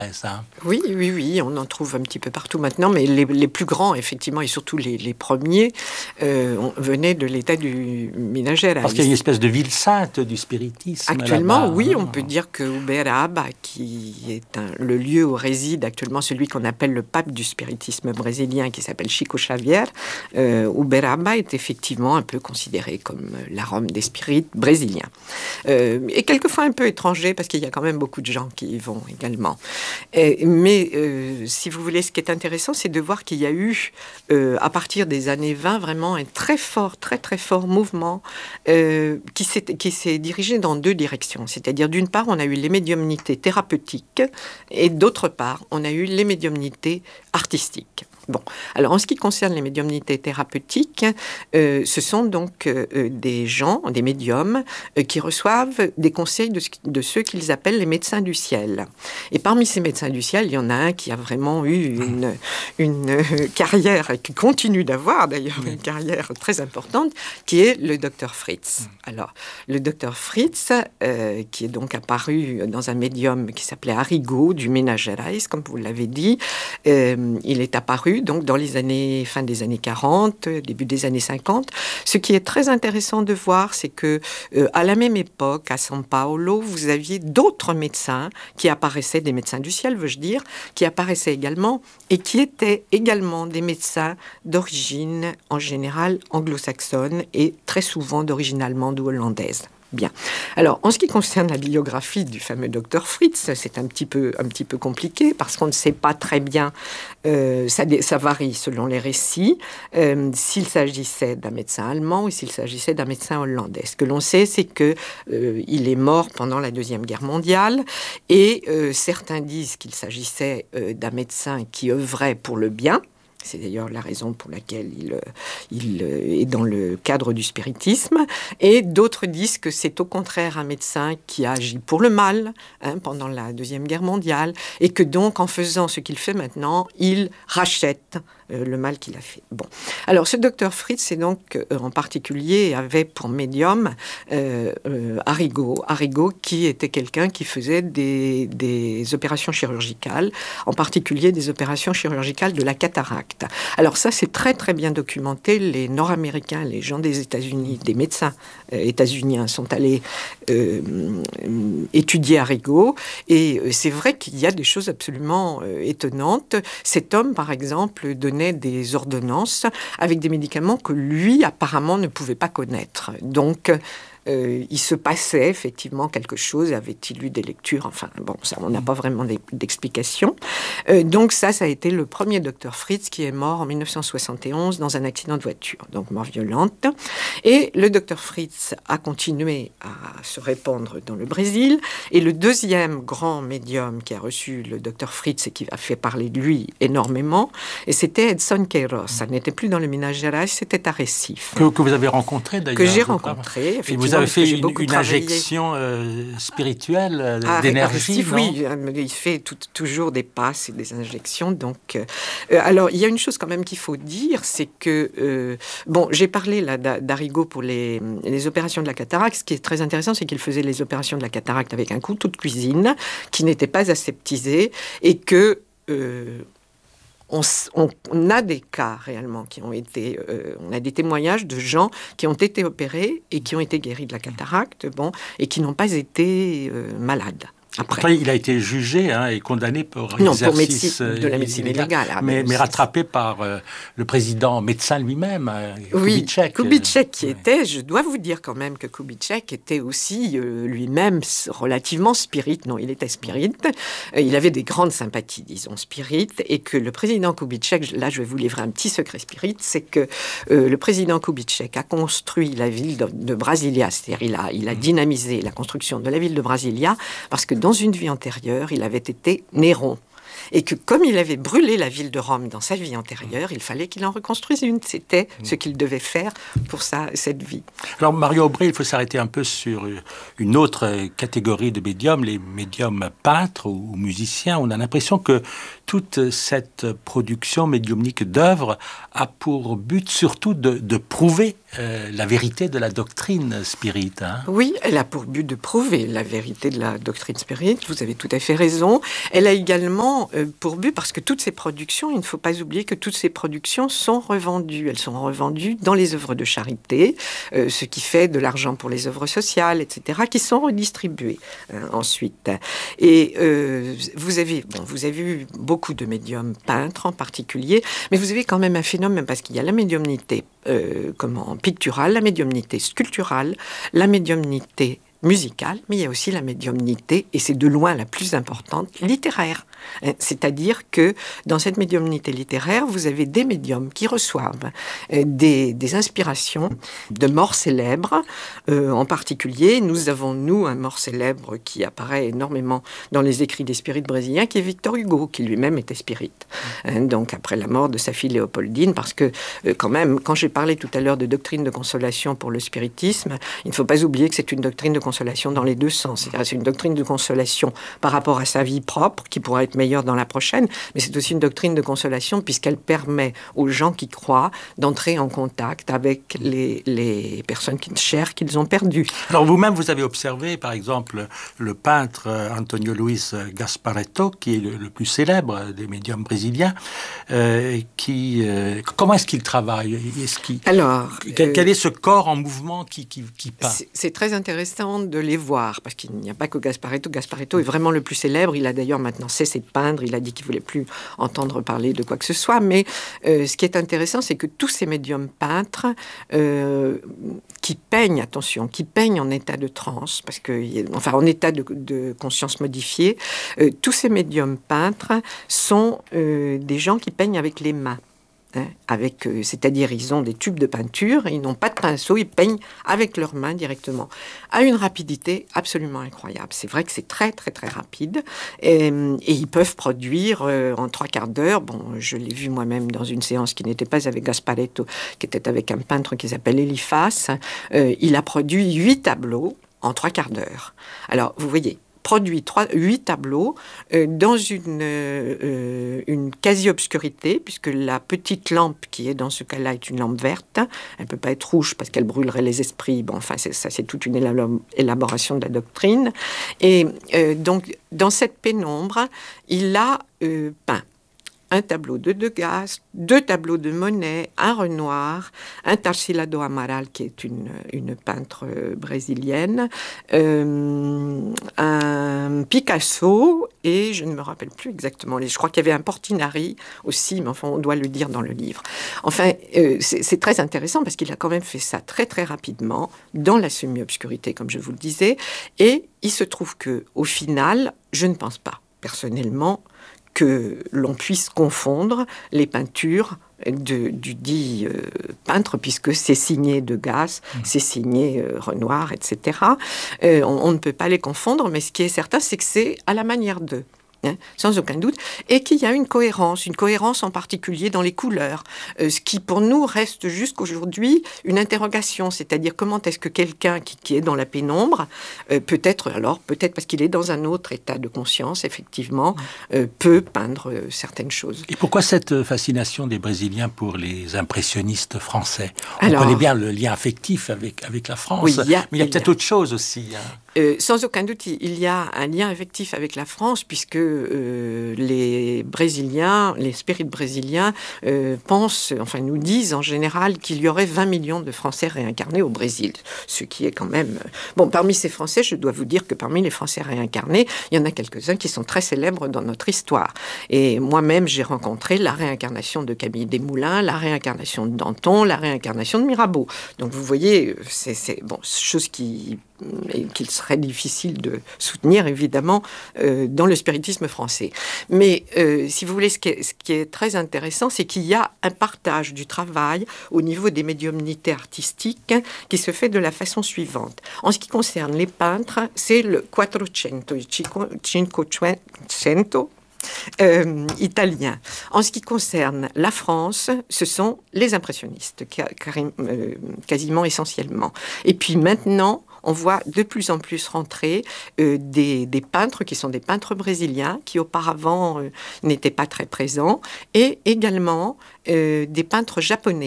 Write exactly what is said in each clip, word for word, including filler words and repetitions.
Ça. Oui, oui, oui, on en trouve un petit peu partout maintenant, mais les, les plus grands, effectivement, et surtout les, les premiers, euh, on, venaient de l'état du Minas Gerais. Parce qu'il y a une espèce de ville sainte du spiritisme Actuellement, là-bas. oui, Hein. on peut dire que Uberaba, qui est un, le lieu où réside actuellement celui qu'on appelle le pape du spiritisme brésilien, qui s'appelle Chico Xavier, euh, Uberaba est effectivement un peu considéré comme la Rome des spirites brésiliens. Euh, et quelquefois un peu étranger, parce qu'il y a quand même beaucoup de gens qui y vont également. Et, mais euh, si vous voulez, ce qui est intéressant, c'est de voir qu'il y a eu, euh, à partir des années vingt, vraiment un très fort, très très fort mouvement euh, qui, s'est, qui s'est dirigé dans deux directions. C'est-à-dire, d'une part, on a eu les médiumnités thérapeutiques et d'autre part, on a eu les médiumnités artistiques. Bon, alors en ce qui concerne les médiumnités thérapeutiques, euh, ce sont donc euh, des gens, des médiums, euh, qui reçoivent des conseils de, de ceux qu'ils appellent les médecins du ciel. Et parmi ces médecins du ciel, il y en a un qui a vraiment eu une, une euh, carrière, et qui continue d'avoir d'ailleurs une carrière très importante, qui est le docteur Fritz. Alors, le docteur Fritz, euh, qui est donc apparu dans un médium qui s'appelait Arrigo, du Minas Gerais, comme vous l'avez dit, euh, il est apparu donc dans les années, fin des années quarante, début des années cinquante. Ce qui est très intéressant de voir, c'est que euh, à la même époque, à São Paulo, vous aviez d'autres médecins qui apparaissaient, des médecins du ciel, veux-je dire, qui apparaissaient également et qui étaient également des médecins d'origine, en général, anglo-saxonne et très souvent d'origine allemande ou hollandaise. Bien. Alors, en ce qui concerne la biographie du fameux docteur Fritz, c'est un petit peu, un petit peu compliqué parce qu'on ne sait pas très bien, euh, ça, ça varie selon les récits, euh, s'il s'agissait d'un médecin allemand ou s'il s'agissait d'un médecin hollandais. Ce que l'on sait, c'est qu'il euh, est mort pendant la Deuxième Guerre mondiale et euh, certains disent qu'il s'agissait euh, d'un médecin qui œuvrait pour le bien. C'est d'ailleurs la raison pour laquelle il, il est dans le cadre du spiritisme. Et d'autres disent que c'est au contraire un médecin qui a agi pour le mal hein, pendant la Deuxième Guerre mondiale et que donc, en faisant ce qu'il fait maintenant, il rachète euh, le mal qu'il a fait. Bon. Alors, ce docteur Fritz, c'est donc, euh, en particulier, avait pour médium euh, euh, Arrigo. Arrigo, qui était quelqu'un qui faisait des, des opérations chirurgicales, en particulier des opérations chirurgicales de la cataracte. Alors ça, c'est très très bien documenté. Les Nord-Américains, les gens des États-Unis, des médecins euh, états-uniens sont allés euh, étudier Arrigo. Et euh, c'est vrai qu'il y a des choses absolument euh, étonnantes. Cet homme, par exemple, donnait des ordonnances avec des médicaments que lui, apparemment, ne pouvait pas connaître. Donc... Euh, il se passait effectivement quelque chose, avait-il eu des lectures, enfin bon, ça, on n'a pas vraiment d'explication. Euh, donc ça, ça a été le premier docteur Fritz qui est mort en dix-neuf cent soixante et onze dans un accident de voiture, donc mort violente. Et le docteur Fritz a continué à se répandre dans le Brésil. Et le deuxième grand médium qui a reçu le docteur Fritz et qui a fait parler de lui énormément, et c'était Edson Queiroz. Ça n'était plus dans le Minas Gerais, c'était à Recife. Que, que vous avez rencontré d'ailleurs. Que j'ai rencontré, effectivement. Vous avez fait une, une injection euh, spirituelle euh, ah, d'énergie, non? Oui, il fait tout, toujours des passes et des injections. Donc, euh, alors, il y a une chose quand même qu'il faut dire, c'est que, euh, bon, j'ai parlé là d'Arrigo pour les, les opérations de la cataracte. Ce qui est très intéressant, c'est qu'il faisait les opérations de la cataracte avec un couteau de cuisine qui n'était pas aseptisé et que... Euh, On, on a des cas réellement qui ont été, euh, on a des témoignages de gens qui ont été opérés et qui ont été guéris de la cataracte, bon, et qui n'ont pas été euh, malades. Après. Après, il a été jugé hein, et condamné pour non, exercice pour médecine, de la médecine illégale. illégale mais, mais rattrapé par euh, le président médecin lui-même, euh, oui, Kubitschek. Kubitschek qui euh, était, ouais. Je dois vous dire quand même que Kubitschek était aussi euh, lui-même relativement spirit. Non, il était spirit. Euh, il avait des grandes sympathies, disons, spirit. Et que le président Kubitschek, là je vais vous livrer un petit secret spirit, c'est que euh, le président Kubitschek a construit la ville de, de Brasilia. C'est-à-dire il a, il a dynamisé la construction de la ville de Brasilia parce que dans une vie antérieure, il avait été Néron. Et que comme il avait brûlé la ville de Rome dans sa vie antérieure, il fallait qu'il en reconstruise une. C'était ce qu'il devait faire pour sa, cette vie. Alors Mario Aubry, il faut s'arrêter un peu sur une autre catégorie de médiums, les médiums peintres ou musiciens. On a l'impression que toute cette production médiumnique d'œuvres a pour but surtout de, de prouver euh, la vérité de la doctrine spirit. Hein. Oui, elle a pour but de prouver la vérité de la doctrine spirit, vous avez tout à fait raison. Elle a également euh, pour but, parce que toutes ces productions, il ne faut pas oublier que toutes ces productions sont revendues. Elles sont revendues dans les œuvres de charité, euh, ce qui fait de l'argent pour les œuvres sociales, et cetera, qui sont redistribuées euh, ensuite. Et euh, vous avez, bon, vous avez eu beaucoup de médiums peintres en particulier, mais vous avez quand même un phénomène, parce qu'il y a la médiumnité euh, comment, picturale, la médiumnité sculpturale, la médiumnité musicale, mais il y a aussi la médiumnité, et c'est de loin la plus importante, littéraire. C'est-à-dire que dans cette médiumnité littéraire, vous avez des médiums qui reçoivent des, des inspirations de morts célèbres. Euh, en particulier, nous avons, nous, un mort célèbre qui apparaît énormément dans les écrits des spirites brésiliens, qui est Victor Hugo, qui lui-même était spirit. Hein, donc, après la mort de sa fille Léopoldine, parce que, euh, quand même, quand j'ai parlé tout à l'heure de doctrine de consolation pour le spiritisme, il ne faut pas oublier que c'est une doctrine de consolation dans les deux sens. C'est-à-dire, c'est une doctrine de consolation par rapport à sa vie propre, qui pourrait être meilleure dans la prochaine, mais c'est aussi une doctrine de consolation puisqu'elle permet aux gens qui croient d'entrer en contact avec les, les personnes chères qu'ils ont perdues. Alors vous-même, vous avez observé, par exemple, le peintre Antonio Luis Gasparetto, qui est le, le plus célèbre des médiums brésiliens, euh, qui, euh, comment est-ce qu'il travaille? Est-ce qu'il, Alors, quel, euh, quel est ce corps en mouvement qui, qui, qui peint? c'est, c'est très intéressant de les voir, parce qu'il n'y a pas que Gasparetto. Gasparetto est vraiment le plus célèbre. Il a d'ailleurs maintenant cessé de peindre. Il a dit qu'il ne voulait plus entendre parler de quoi que ce soit. Mais euh, ce qui est intéressant, c'est que tous ces médiums peintres euh, qui peignent, attention, qui peignent en état de transe, parce que, enfin, en état de, de conscience modifiée, euh, tous ces médiums peintres sont euh, des gens qui peignent avec les mains. Hein, avec, euh, c'est-à-dire ils ont des tubes de peinture, ils n'ont pas de pinceau, ils peignent avec leurs mains directement, à une rapidité absolument incroyable. C'est vrai que c'est très très très rapide, et, et ils peuvent produire euh, en trois quarts d'heure. Bon, je l'ai vu moi-même dans une séance qui n'était pas avec Gasparetto, qui était avec un peintre qui s'appelle Eliphas. Euh, il a produit huit tableaux en trois quarts d'heure. Alors, vous voyez, produit trois, huit tableaux euh, dans une, euh, une quasi-obscurité, puisque la petite lampe qui est dans ce cas-là est une lampe verte. Elle ne peut pas être rouge parce qu'elle brûlerait les esprits. Bon, enfin, c'est, ça, c'est toute une élaboration de la doctrine. Et euh, donc, dans cette pénombre, il a euh, peint un tableau de Degas, deux tableaux de Monet, un Renoir, un Tarsila do Amaral, qui est une, une peintre brésilienne, euh, un Picasso, et je ne me rappelle plus exactement, je crois qu'il y avait un Portinari aussi, mais enfin, on doit le dire dans le livre. Enfin, euh, c'est, c'est très intéressant parce qu'il a quand même fait ça très, très rapidement, dans la semi-obscurité, comme je vous le disais, et il se trouve qu'au final, je ne pense pas, personnellement, que l'on puisse confondre les peintures de, du dit euh, peintre, puisque c'est signé Degas, mmh. c'est signé euh, Renoir, et cetera. Euh, on, on ne peut pas les confondre, mais ce qui est certain, c'est que c'est à la manière d'eux. Hein, sans aucun doute, et qu'il y a une cohérence, une cohérence en particulier dans les couleurs, euh, ce qui pour nous reste jusqu'aujourd'hui une interrogation, c'est-à-dire comment est-ce que quelqu'un qui, qui est dans la pénombre, euh, peut-être, alors peut-être parce qu'il est dans un autre état de conscience, effectivement, euh, peut peindre euh, certaines choses. Et pourquoi cette fascination des Brésiliens pour les impressionnistes français? On alors, connaît bien le lien affectif avec, avec la France, oui, y a, mais il y a peut-être a... autre chose aussi. Hein. Euh, sans aucun doute, il y a un lien affectif avec la France, puisque euh, les Brésiliens, les spirites brésiliens euh, pensent, enfin nous disent en général qu'il y aurait vingt millions de Français réincarnés au Brésil, ce qui est quand même... Bon, parmi ces Français, je dois vous dire que parmi les Français réincarnés, il y en a quelques-uns qui sont très célèbres dans notre histoire. Et moi-même, j'ai rencontré la réincarnation de Camille Desmoulins, la réincarnation de Danton, la réincarnation de Mirabeau. Donc vous voyez, c'est, c'est bon, chose qui... et qu'il serait difficile de soutenir, évidemment, euh, dans le spiritisme français. Mais, euh, si vous voulez, ce qui, est, ce qui est très intéressant, c'est qu'il y a un partage du travail au niveau des médiumnités artistiques qui se fait de la façon suivante. En ce qui concerne les peintres, c'est le quattrocento, cinquecento, Euh, italien. En ce qui concerne la France, ce sont les impressionnistes, euh, quasiment essentiellement. Et puis maintenant, on voit de plus en plus rentrer euh, des, des peintres qui sont des peintres brésiliens, qui auparavant euh, n'étaient pas très présents, et également euh, des peintres japonais.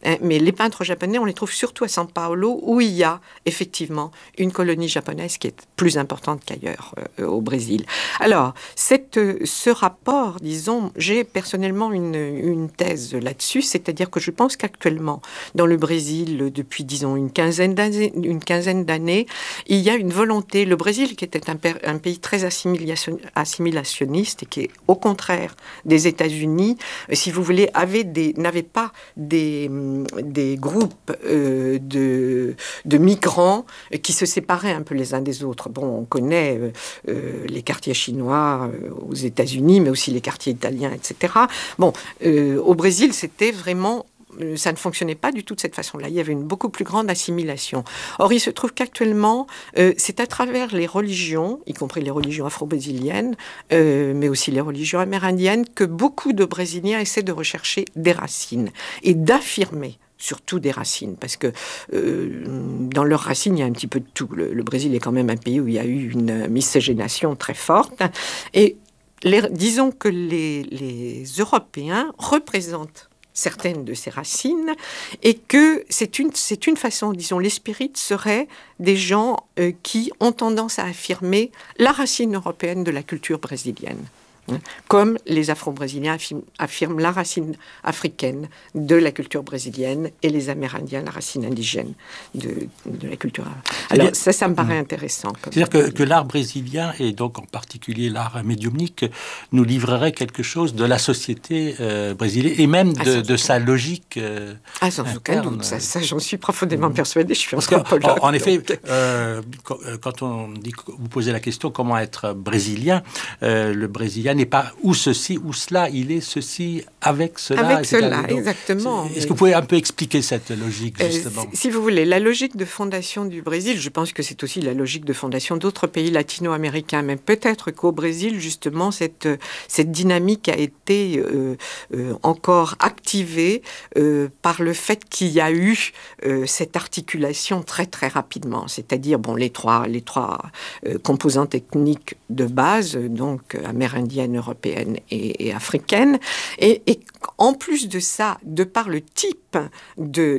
Hein, mais les peintres japonais, on les trouve surtout à São Paulo, où il y a effectivement une colonie japonaise qui est plus importante qu'ailleurs euh, au Brésil. Alors, cette, ce rapport, disons, j'ai personnellement une, une thèse là-dessus, c'est-à-dire que je pense qu'actuellement, dans le Brésil, depuis, disons, une quinzaine d'années, une quinzaine d'années, il y a une volonté, le Brésil, qui était un, un pays très assimilation, assimilationniste et qui est au contraire des États-Unis, si vous voulez, avait des, n'avait pas des, des groupes euh, de, de migrants qui se séparaient un peu les uns des autres. Bon, on connaît euh, euh, les quartiers chinois euh, aux États-Unis, mais aussi les quartiers italiens, et cetera. Bon, euh, au Brésil, c'était vraiment... ça ne fonctionnait pas du tout de cette façon-là. Il y avait une beaucoup plus grande assimilation. Or, il se trouve qu'actuellement, euh, c'est à travers les religions, y compris les religions afro-brésiliennes, euh, mais aussi les religions amérindiennes, que beaucoup de Brésiliens essaient de rechercher des racines et d'affirmer surtout des racines, parce que euh, dans leurs racines, il y a un petit peu de tout. Le, le Brésil est quand même un pays où il y a eu une miscégénation très forte. Et les, disons que les, les Européens représentent certaines de ces racines, et que c'est une, c'est une façon, disons, les spirites seraient des gens euh, qui ont tendance à affirmer la racine européenne de la culture brésilienne. Comme les Afro-Brésiliens affirment la racine africaine de la culture brésilienne et les Amérindiens la racine indigène de, de la culture. Alors c'est ça, ça me paraît intéressant. C'est-à-dire que, que l'art brésilien, et donc en particulier l'art médiumnique, nous livrerait quelque chose de la société euh, brésilienne et même de, ah, de sa logique euh, Ah, sans interne. Aucun doute. Ça, ça, j'en suis profondément mmh. persuadée. Je suis anthropologue. En, en effet, euh, quand on dit, vous posez la question comment être brésilien, euh, le Brésilien n'est pas ou ceci ou cela, il est ceci avec cela. Avec cela, donc, exactement. Est-ce que vous pouvez un peu expliquer cette logique, justement ? euh, Si vous voulez, la logique de fondation du Brésil, je pense que c'est aussi la logique de fondation d'autres pays latino-américains, mais peut-être qu'au Brésil, justement, cette, cette dynamique a été euh, euh, encore activée euh, par le fait qu'il y a eu euh, cette articulation très, très rapidement. C'est-à-dire, bon, les trois, les trois euh, composants techniques de base, donc amérindienne, européenne et, et africaine. Et, et en plus de ça, de par le type de,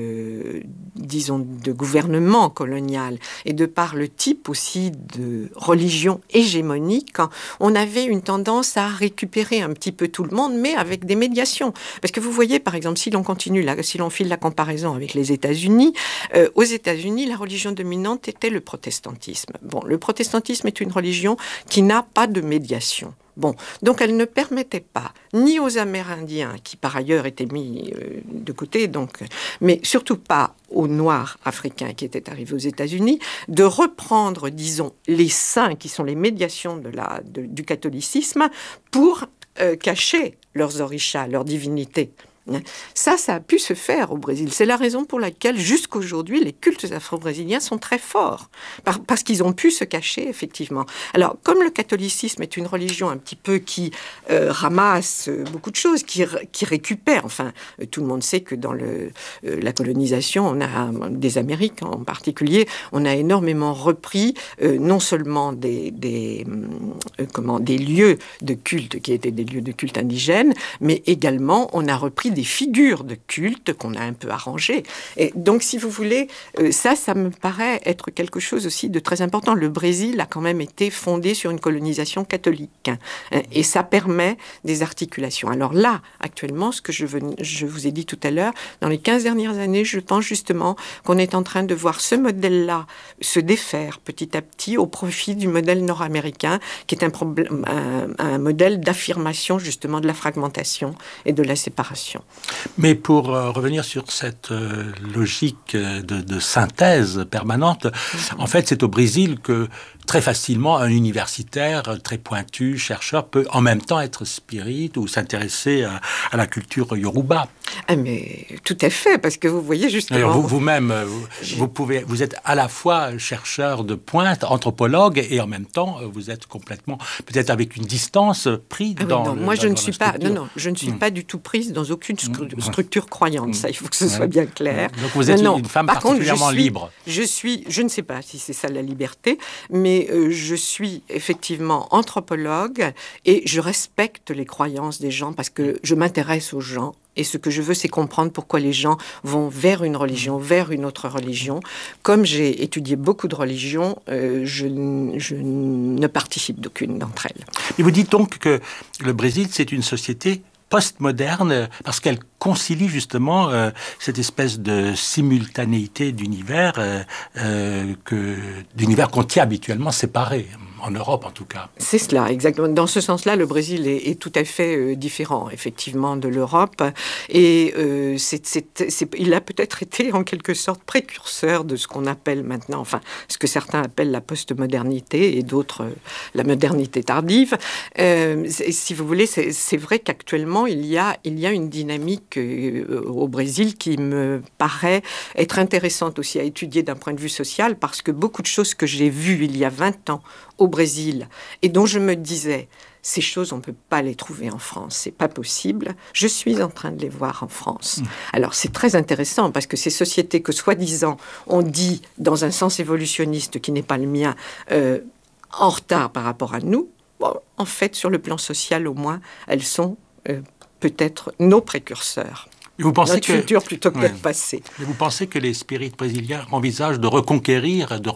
de, disons, de gouvernement colonial et de par le type aussi de religion hégémonique, on avait une tendance à récupérer un petit peu tout le monde, mais avec des médiations. Parce que vous voyez, par exemple, si l'on continue, là, si l'on file la comparaison avec les États-Unis, euh, aux États-Unis, la religion dominante était le protestantisme. Bon, le protestantisme est une religion qui n'a pas de médiation. Bon, donc elle ne permettait pas, ni aux Amérindiens, qui par ailleurs étaient mis euh, de côté, donc, mais surtout pas aux Noirs africains qui étaient arrivés aux États-Unis, de reprendre, disons, les saints qui sont les médiations de la, de, du catholicisme pour euh, cacher leurs orishas, leurs divinités. Ça, ça a pu se faire au Brésil. C'est la raison pour laquelle, jusqu'aujourd'hui, les cultes afro-brésiliens sont très forts. Par, parce qu'ils ont pu se cacher, effectivement. Alors, comme le catholicisme est une religion un petit peu qui euh, ramasse beaucoup de choses, qui, qui récupère, enfin, euh, tout le monde sait que dans le, euh, la colonisation, on a, des Amériques en particulier, on a énormément repris euh, non seulement des, des, euh, comment, des lieux de culte qui étaient des lieux de culte indigènes, mais également, on a repris des figures de culte qu'on a un peu arrangées. Et donc, si vous voulez, euh, ça, ça me paraît être quelque chose aussi de très important. Le Brésil a quand même été fondé sur une colonisation catholique. Hein, et ça permet des articulations. Alors là, actuellement, ce que je, ven... je vous ai dit tout à l'heure, dans les quinze dernières années, je pense justement qu'on est en train de voir ce modèle-là se défaire petit à petit au profit du modèle nord-américain, qui est un, problème, un, un modèle d'affirmation justement de la fragmentation et de la séparation. Mais pour euh, revenir sur cette euh, logique de, de synthèse permanente, mmh. en fait, c'est au Brésil que très facilement, un universitaire très pointu, chercheur, peut en même temps être spirit ou s'intéresser à, à la culture yoruba. Ah mais tout à fait, parce que vous voyez justement... Alors vous, vous-même, vous, vous, pouvez, vous êtes à la fois chercheur de pointe, anthropologue, et en même temps, vous êtes complètement, peut-être avec une distance, pris ah oui, dans non, le, moi, dans, je ne dans suis pas, non, non, je ne suis mmh. pas du tout prise dans aucune stru- structure croyante. Mmh. Ça, il faut que ce soit bien clair. Donc vous êtes non, une femme par particulièrement contre, je suis, libre. Je suis, je ne sais pas si c'est ça la liberté, mais Mais euh, je suis effectivement anthropologue et je respecte les croyances des gens parce que je m'intéresse aux gens. Et ce que je veux, c'est comprendre pourquoi les gens vont vers une religion, vers une autre religion. Comme j'ai étudié beaucoup de religions, euh, je, je ne participe d'aucune d'entre elles. Et vous dites donc que le Brésil, c'est une société postmoderne parce qu'elle concilie justement euh, cette espèce de simultanéité d'univers, euh, euh, que, d'univers qu'on tient habituellement séparés. En Europe, en tout cas. C'est cela, exactement. Dans ce sens-là, le Brésil est, est tout à fait euh, différent, effectivement, de l'Europe. Et euh, c'est, c'est, c'est, il a peut-être été, en quelque sorte, précurseur de ce qu'on appelle maintenant, enfin, ce que certains appellent la postmodernité et d'autres, euh, la modernité tardive. Euh, si vous voulez, c'est, c'est vrai qu'actuellement, il y a, il y a une dynamique euh, au Brésil qui me paraît être intéressante aussi à étudier d'un point de vue social, parce que beaucoup de choses que j'ai vues il y a vingt ans au Brésil, et dont je me disais, ces choses, on ne peut pas les trouver en France, c'est pas possible. Je suis en train de les voir en France. Mmh. Alors, c'est très intéressant, parce que ces sociétés que, soi-disant, on dit, dans un sens évolutionniste qui n'est pas le mien, euh, en retard par rapport à nous, bon, en fait, sur le plan social, au moins, elles sont euh, peut-être nos précurseurs. Et vous pensez notre que, futur plutôt que ouais. notre passé. Et vous pensez que les spirites brésiliens envisagent de reconquérir, de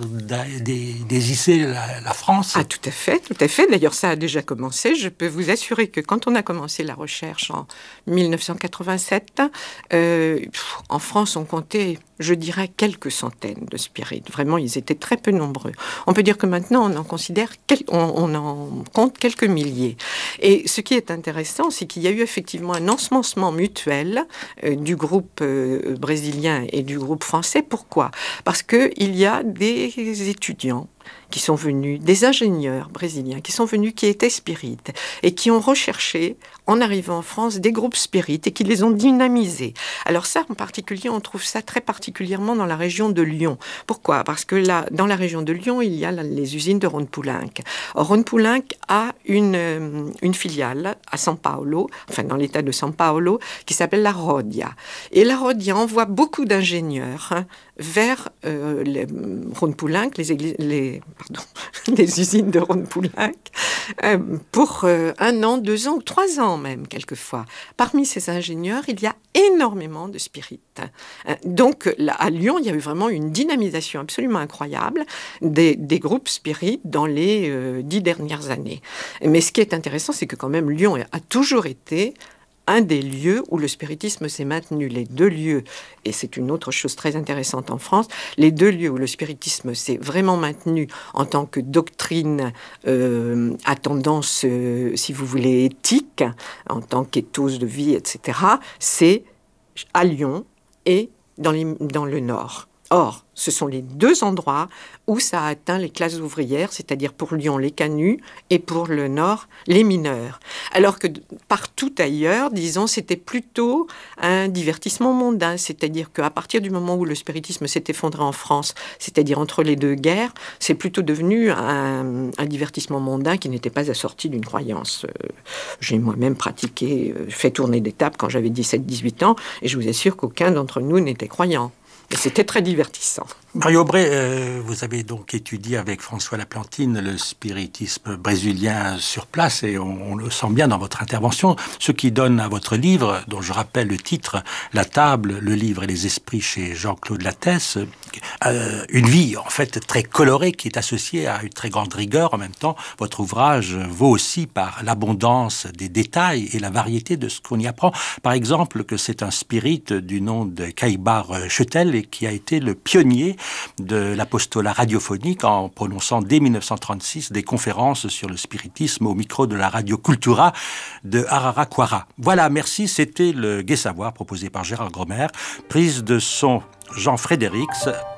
recardésiser la, la France? Ah, tout à fait, tout à fait. D'ailleurs, ça a déjà commencé. Je peux vous assurer que quand on a commencé la recherche en dix-neuf cent quatre-vingt-sept, euh, en France, on comptait, je dirais, quelques centaines de spirites. Vraiment, ils étaient très peu nombreux. On peut dire que maintenant, on en considère, quel... on, on en compte quelques milliers. Et ce qui est intéressant, c'est qu'il y a eu effectivement un ensemencement mutuel Euh, du groupe euh, brésilien et du groupe français. Pourquoi ? Parce qu'il y a des étudiants qui sont venus, des ingénieurs brésiliens qui sont venus, qui étaient spirites et qui ont recherché, en arrivant en France, des groupes spirites et qui les ont dynamisés. Alors ça, en particulier, on trouve ça très particulièrement dans la région de Lyon. Pourquoi ? Parce que là, dans la région de Lyon, il y a les usines de Rhône-Poulenc. Or, Rhône-Poulenc a une, une filiale à São Paulo, enfin dans l'état de São Paulo, qui s'appelle la Rodia. Et la Rodia envoie beaucoup d'ingénieurs hein, vers euh, les, Rhône-Poulenc, les, églises, les, pardon, les usines de Rhône-Poulenc, euh, pour euh, un an, deux ans ou trois ans même, quelquefois. Parmi ces ingénieurs, il y a énormément de spirites. Donc, là, à Lyon, il y a eu vraiment une dynamisation absolument incroyable des, des groupes spirites dans les euh, dix dernières années. Mais ce qui est intéressant, c'est que quand même, Lyon a toujours été un des lieux où le spiritisme s'est maintenu. Les deux lieux, et c'est une autre chose très intéressante en France, les deux lieux où le spiritisme s'est vraiment maintenu en tant que doctrine euh, à tendance, euh, si vous voulez, éthique, en tant qu'éthos de vie, et cetera, c'est à Lyon et dans, les, dans le Nord. Or, ce sont les deux endroits où ça a atteint les classes ouvrières, c'est-à-dire pour Lyon les canuts et pour le Nord les mineurs. Alors que partout ailleurs, disons, c'était plutôt un divertissement mondain, c'est-à-dire qu'à partir du moment où le spiritisme s'est effondré en France, c'est-à-dire entre les deux guerres, c'est plutôt devenu un, un divertissement mondain qui n'était pas assorti d'une croyance. J'ai moi-même pratiqué, fait tourner des tables quand j'avais dix-sept dix-huit ans, et je vous assure qu'aucun d'entre nous n'était croyant. Et c'était très divertissant. Mario Aubray, euh, vous avez donc étudié avec François Laplantine le spiritisme brésilien sur place et on, on le sent bien dans votre intervention, ce qui donne à votre livre, dont je rappelle le titre, La table, le livre et les esprits chez Jean-Claude Lattès, euh, une vie en fait très colorée qui est associée à une très grande rigueur. En même temps, votre ouvrage vaut aussi par l'abondance des détails et la variété de ce qu'on y apprend. Par exemple, que c'est un spirit du nom de Caïbar Chetel et qui a été le pionnier de l'apostolat radiophonique en prononçant dès dix-neuf cent trente-six des conférences sur le spiritisme au micro de la radio Cultura de Araraquara. Voilà, merci, c'était le Gai Savoir proposé par Gérard Gromer, prise de son Jean Frédérix,